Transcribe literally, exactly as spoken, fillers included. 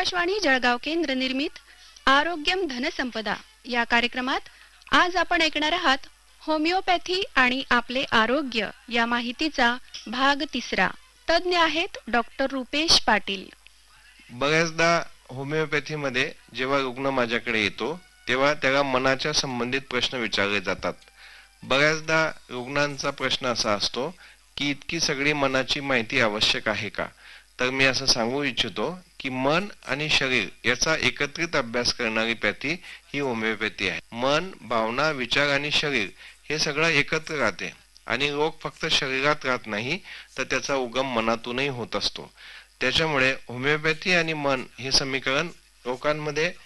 आकाशवाणी जळगाव केंद्र निर्मित आरोग्यम धनसंपदा या कार्यक्रमात आज आपण ऐकणार आहात होमिओपॅथी आणि आपले आरोग्य या माहितीचा भाग तिसरा. तज्ञ आहेत डॉक्टर रुपेश पाटील. बऱ्याचदा होमिओपॅथीमध्ये जेव्हा रुग्ण माझ्याकडे येतो तेव्हा त्याला मनाच्या संबंधित प्रश्न विचारले जातात. बऱ्याचदा रुग्णांचा प्रश्न असा असतो की इतकी सगळी मनाची माहिती आवश्यक आहे का? तर मी असं सांगू इच्छितो की मन आणि शरीर याचा एकत्रित अभ्यास करणारी पॅथी ही होमिओपॅथी आहे. मन, भावना, विचार आणि शरीर हे सगळं एकत्र राहते आणि रोग फक्त शरीरात राहत नाही तर त्याचा उगम मनातूनही होत असतो. त्याच्यामुळे होमिओपॅथी आणि मन हे समीकरण लोकांमध्ये